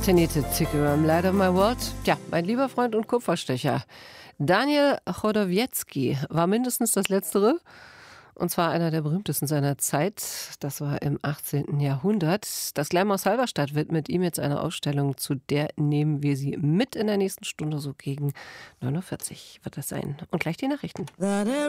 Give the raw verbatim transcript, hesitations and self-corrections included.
Tenete Tickerum, Light of My World. Tja, mein lieber Freund und Kupferstecher Daniel Chodowiecki war mindestens das Letztere. Und zwar einer der berühmtesten seiner Zeit. Das war im achtzehnten Jahrhundert. Das Gleimhaus Halberstadt widmet ihm jetzt eine Ausstellung, zu der nehmen wir Sie mit in der nächsten Stunde, so gegen neun Uhr vierzig wird das sein. Und gleich die Nachrichten.